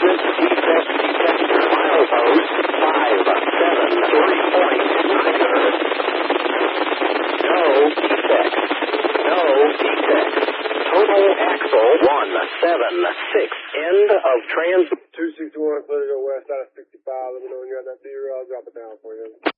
defect detector, milepost 573.9. No defect. No defect. Total axle 176. End of trans... 261, clear to go west out of 65. Let me know when you're at that D-road. I'll drop it down for you.